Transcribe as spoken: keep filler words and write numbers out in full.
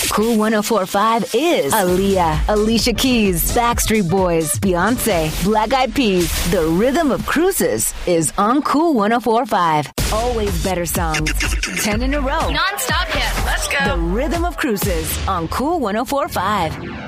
Cool one oh four point five is Aaliyah, Alicia Keys, Backstreet Boys, Beyonce, Black Eyed Peas. The rhythm of cruises is on Cool one oh four point five. Always better songs. Ten in a row. Non-stop hits. Let's go. The rhythm of cruises on Cool one oh four point five.